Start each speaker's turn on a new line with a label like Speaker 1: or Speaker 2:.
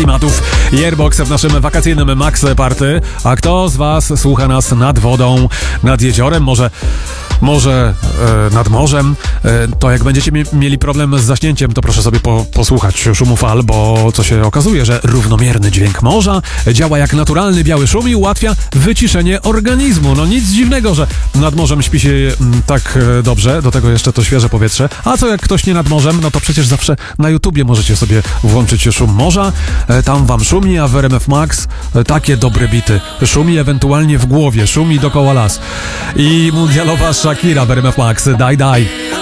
Speaker 1: klimatów. Yearbox w naszym wakacyjnym Max Party. A kto z was słucha nas nad wodą, nad jeziorem, może nad morzem, to jak będziecie mieli problem z zaśnięciem, to proszę sobie posłuchać szumu fal, bo co się okazuje, że równomierny dźwięk morza działa jak naturalny biały szum i ułatwia wyciszenie organizmu. No nic dziwnego, że nad morzem śpi się tak dobrze, do tego jeszcze to świeże powietrze. A co jak ktoś nie nad morzem, no to przecież zawsze na YouTubie możecie sobie włączyć szum morza, tam wam szumi, a w RMF Max takie dobre bity. Szumi ewentualnie w głowie, szumi dookoła las. I mundialowa Shakira w RMF Max, daj.